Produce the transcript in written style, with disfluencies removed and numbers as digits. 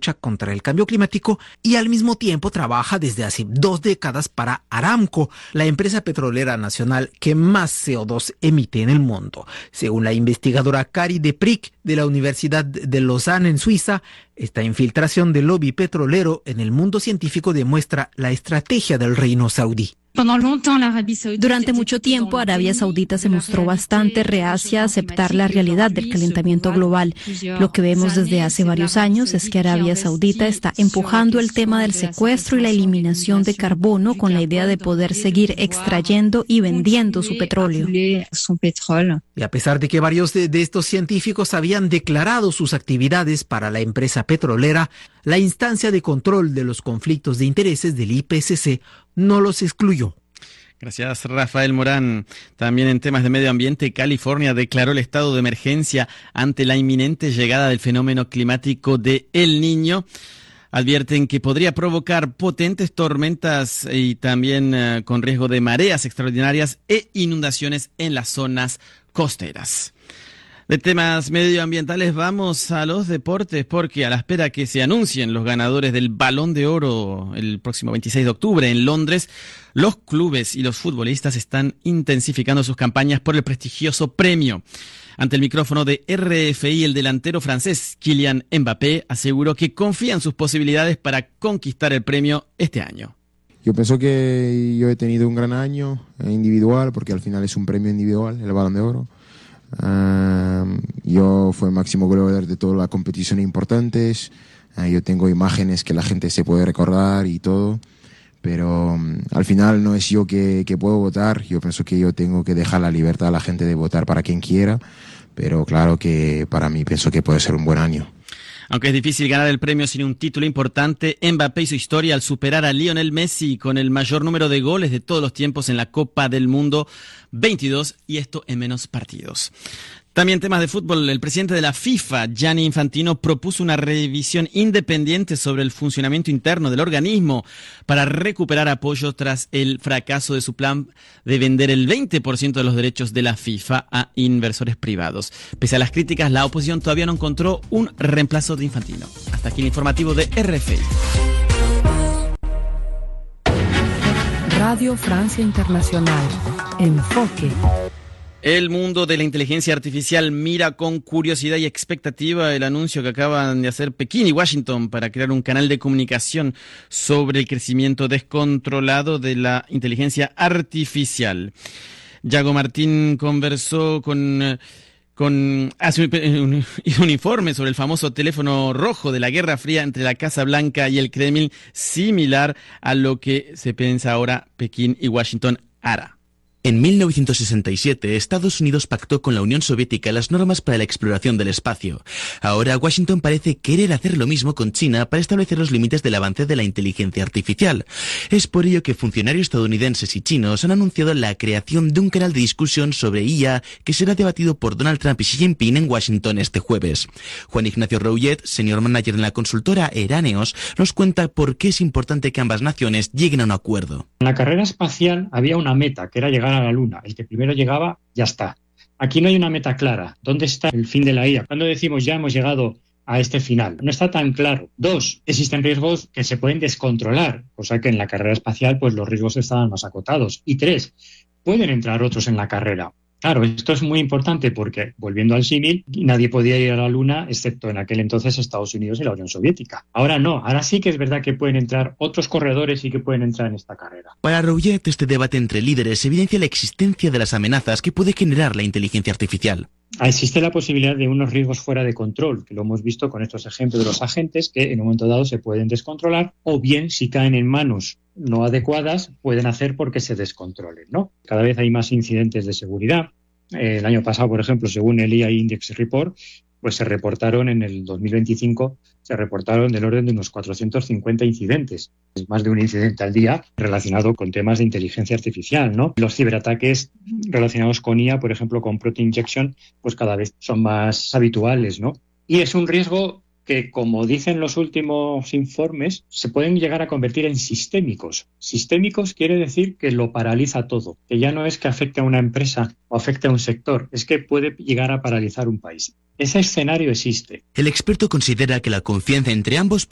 lucha contra el cambio climático y al mismo tiempo trabaja desde hace 2 décadas para Aramco, la empresa petrolera nacional que más CO2 emite en el mundo. Según la investigadora Kari de Prick de la Universidad de Lausanne en Suiza, esta infiltración del lobby petrolero en el mundo científico demuestra la estrategia del reino saudí. Durante mucho tiempo, Arabia Saudita se mostró bastante reacia a aceptar la realidad del calentamiento global. Lo que vemos desde hace varios años es que Arabia Saudita está empujando el tema del secuestro y la eliminación de carbono con la idea de poder seguir extrayendo y vendiendo su petróleo. Y a pesar de que varios de estos científicos habían declarado sus actividades para la empresa petrolera, la instancia de control de los conflictos de intereses del IPCC no los excluyó. Gracias, Rafael Morán. También en temas de medio ambiente, California declaró el estado de emergencia ante la inminente llegada del fenómeno climático de El Niño. Advierten que podría provocar potentes tormentas y también con riesgo de mareas extraordinarias e inundaciones en las zonas costeras. De temas medioambientales vamos a los deportes, porque a la espera que se anuncien los ganadores del Balón de Oro el próximo 26 de octubre en Londres, los clubes y los futbolistas están intensificando sus campañas por el prestigioso premio. Ante el micrófono de RFI, el delantero francés Kylian Mbappé aseguró que confía en sus posibilidades para conquistar el premio este año. Yo pienso que yo he tenido un gran año individual, porque al final es un premio individual, el Balón de Oro. Yo fui el máximo goleador de todas las competiciones importantes. Yo tengo imágenes que la gente se puede recordar y todo, pero al final no es yo que puedo votar. Yo pienso que yo tengo que dejar la libertad a la gente de votar para quien quiera, pero claro que para mí pienso que puede ser un buen año. Aunque es difícil ganar el premio sin un título importante, Mbappé hizo historia al superar a Lionel Messi con el mayor número de goles de todos los tiempos en la Copa del Mundo, 22, y esto en menos partidos. También temas de fútbol. El presidente de la FIFA, Gianni Infantino, propuso una revisión independiente sobre el funcionamiento interno del organismo para recuperar apoyo tras el fracaso de su plan de vender el 20% de los derechos de la FIFA a inversores privados. Pese a las críticas, la oposición todavía no encontró un reemplazo de Infantino. Hasta aquí el informativo de RFI. Radio Francia Internacional. Enfoque. El mundo de la inteligencia artificial mira con curiosidad y expectativa el anuncio que acaban de hacer Pekín y Washington para crear un canal de comunicación sobre el crecimiento descontrolado de la inteligencia artificial. Yago Martín conversó hizo un informe sobre el famoso teléfono rojo de la Guerra Fría entre la Casa Blanca y el Kremlin, similar a lo que se piensa ahora Pekín y Washington hará. En 1967, Estados Unidos pactó con la Unión Soviética las normas para la exploración del espacio. Ahora, Washington parece querer hacer lo mismo con China para establecer los límites del avance de la inteligencia artificial. Es por ello que funcionarios estadounidenses y chinos han anunciado la creación de un canal de discusión sobre IA que será debatido por Donald Trump y Xi Jinping en Washington este jueves. Juan Ignacio Rouget, senior manager en la consultora Eraneos, nos cuenta por qué es importante que ambas naciones lleguen a un acuerdo. En la carrera espacial había una meta, que era llegar a la Luna. El que primero llegaba, ya está. Aquí no hay una meta clara. ¿Dónde está el fin de la IA? Cuando decimos ya hemos llegado a este final, no está tan claro. 2, existen riesgos que se pueden descontrolar, cosa que en la carrera espacial pues los riesgos estaban más acotados. Y 3, pueden entrar otros en la carrera. Claro, esto es muy importante porque, volviendo al símil, nadie podía ir a la Luna excepto en aquel entonces Estados Unidos y la Unión Soviética. Ahora no, ahora sí que es verdad que pueden entrar otros corredores y que pueden entrar en esta carrera. Para Rouget, este debate entre líderes evidencia la existencia de las amenazas que puede generar la inteligencia artificial. Existe la posibilidad de unos riesgos fuera de control, que lo hemos visto con estos ejemplos de los agentes que en un momento dado se pueden descontrolar, o bien si caen en manos no adecuadas pueden hacer porque se descontrolen, ¿no? Cada vez hay más incidentes de seguridad. El año pasado, por ejemplo, según el IA Index Report, pues se reportaron en el 2025, del orden de unos 450 incidentes. Es más de un incidente al día relacionado con temas de inteligencia artificial, ¿no? Los ciberataques relacionados con IA, por ejemplo, con protein injection, pues cada vez son más habituales, ¿no? Y es un riesgo que, como dicen los últimos informes, se pueden llegar a convertir en sistémicos. Sistémicos quiere decir que lo paraliza todo, que ya no es que afecte a una empresa o afecte a un sector, es que puede llegar a paralizar un país. Ese escenario existe. El experto considera que la confianza entre ambos